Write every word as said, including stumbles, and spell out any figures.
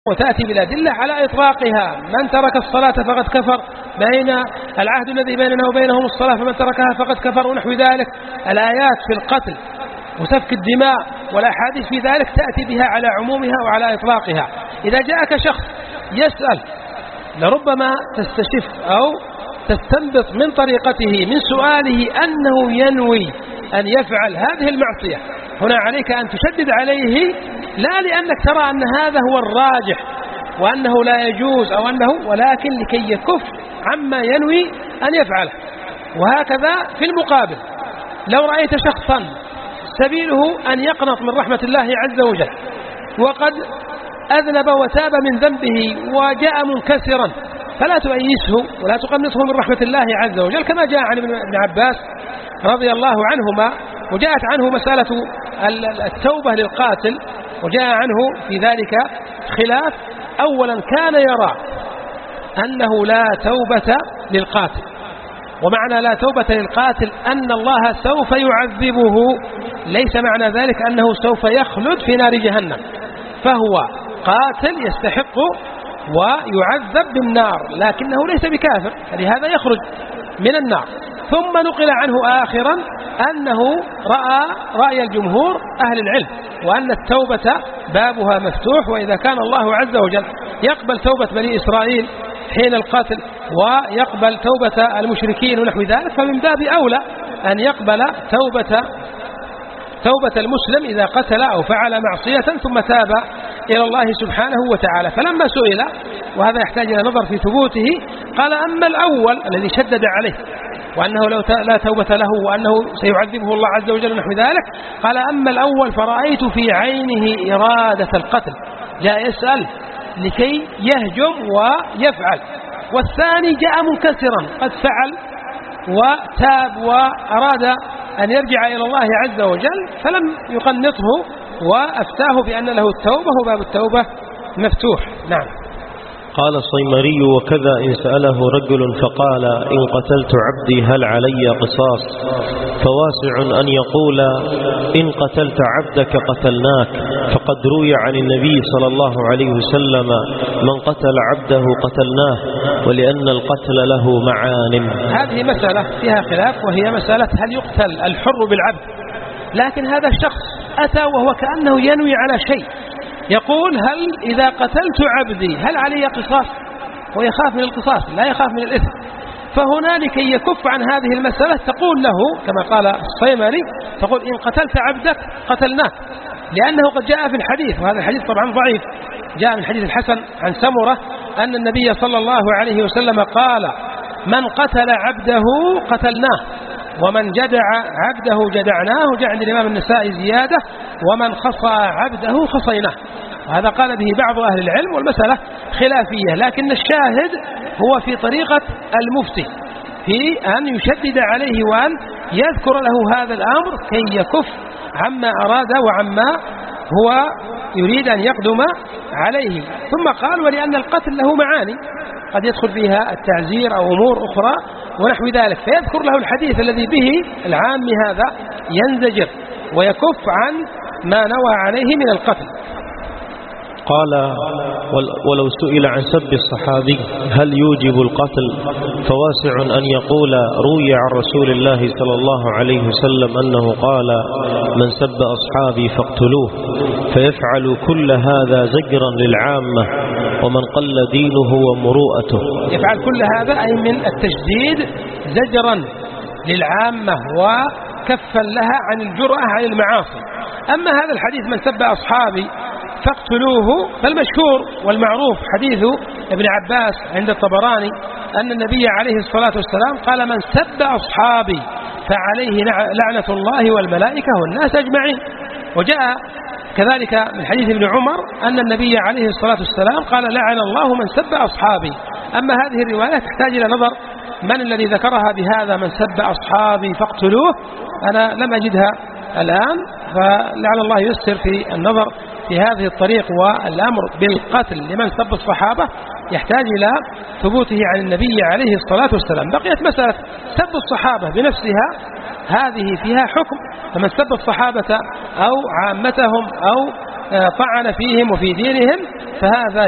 وتأتي بالأدلة على إطلاقها. من ترك الصلاة فقد كفر، بين العهد الذي بيننا وبينهم الصلاة فمن تركها فقد كفر، ونحو ذلك. الآيات في القتل وسفك الدماء والأحاديث في ذلك تأتي بها على عمومها وعلى إطلاقها. إذا جاءك شخص يسأل لربما تستشف أو تستنبط من طريقته من سؤاله أنه ينوي أن يفعل هذه المعصية، هنا عليك أن تشدد عليه، لا لأنك ترى أن هذا هو الراجح وأنه لا يجوز أو أنه، ولكن لكي يكف عما ينوي أن يفعله. وهكذا في المقابل، لو رأيت شخصا سبيله أن يقنط من رحمة الله عز وجل وقد أذنب وتاب من ذنبه وجاء منكسرا، فلا تؤيسه ولا تقنطه من رحمة الله عز وجل، كما جاء عن ابن عباس رضي الله عنهما، وجاءت عنه مسألة التوبة للقاتل، وجاء عنه في ذلك خلاف. أولا كان يرى أنه لا توبة للقاتل، ومعنى لا توبة للقاتل أن الله سوف يعذبه، ليس معنى ذلك أنه سوف يخلد في نار جهنم، فهو قاتل يستحق ويعذب بالنار، لكنه ليس بكافر، لهذا يخرج من النار. ثم نقل عنه آخرا أنه رأى رأي الجمهور أهل العلم، وأن التوبة بابها مفتوح، وإذا كان الله عز وجل يقبل توبة بني إسرائيل حين القتل ويقبل توبة المشركين ونحو ذلك، فمن باب أولى أن يقبل توبة توبة المسلم إذا قتل أو فعل معصية ثم تاب إلى الله سبحانه وتعالى. فلما سئل، وهذا يحتاج إلى نظر في ثبوته، قال أما الأول الذي شدد عليه وأنه لو لا توبة له وأنه سيعذبه الله عز وجل نحو ذلك، قال أما الأول فرأيت في عينه إرادة القتل، جاء يسأل لكي يهجم ويفعل، والثاني جاء منكسرا قد فعل وتاب وأراد أن يرجع إلى الله عز وجل، فلم يقنطه وأفتاه بأن له التوبة وباب التوبة مفتوح. نعم. قال الصيمري: وكذا إن سأله رجل فقال: إن قتلت عبدي هل علي قصاص؟ فواسع أن يقول: إن قتلت عبدك قتلناك، فقد روي عن النبي صلى الله عليه وسلم: من قتل عبده قتلناه، ولأن القتل له معان. هذه مسألة فيها خلاف، وهي مسألة هل يقتل الحر بالعبد، لكن هذا الشخص أتى وهو كأنه ينوي على شيء، يقول: هل إذا قتلت عبدي هل علي قصاص؟ ويخاف من القصاص لا يخاف من الإثم. فهنا لكي يكف عن هذه المسألة تقول له كما قال الصيمري، تقول: إن قتلت عبدك قتلناه، لأنه قد جاء في الحديث، وهذا الحديث طبعا ضعيف، جاء من حديث الحسن عن سمرة أن النبي صلى الله عليه وسلم قال: من قتل عبده قتلناه، ومن جدع عبده جدعناه، جاء عند الإمام النسائي زيادة: ومن خصى عبده خصيناه. وهذا قال به بعض أهل العلم، والمسألة خلافية، لكن الشاهد هو في طريقة المفتي في أن يشدد عليه وأن يذكر له هذا الأمر كي يكف عما أراد وعما هو يريد أن يقدم عليه. ثم قال: ولأن القتل له معاني قد يدخل فيها التعزير أو أمور أخرى ونحو ذلك، فيذكر له الحديث الذي به العام هذا ينزجر ويكف عن ما نوى عليه من القتل. قال: ولو سئل عن سب الصحابي هل يوجب القتل، فواسع أن يقول: روي عن رسول الله صلى الله عليه وسلم أنه قال: من سب أصحابي فاقتلوه، فيفعل كل هذا زجرا للعامة، ومن قل دينه ومروءته. يفعل كل هذا أي من التشديد زجرا للعامة وكفا لها عن الجرأة عن المعاصي. أما هذا الحديث من سب أصحابي فاقتلوه، فالمشهور والمعروف حديث ابن عباس عند الطبراني أن النبي عليه الصلاة والسلام قال: من سب أصحابي فعليه لعنة الله والملائكة والناس أجمعين. وجاء كذلك من حديث ابن عمر أن النبي عليه الصلاة والسلام قال: لعن الله من سب أصحابي. أما هذه الرواية تحتاج إلى نظر من الذي ذكرها بهذا: من سب أصحابي فاقتلوه، أنا لم أجدها الآن، فلعل الله يسر في النظر في هذه الطريق. والأمر بالقتل لمن سب الصحابة يحتاج إلى ثبوته عن النبي عليه الصلاة والسلام. بقيت مسألة سب الصحابة بنفسها، هذه فيها حكم، فمن سب الصحابة أو عامتهم أو طعن فيهم وفي دينهم فهذا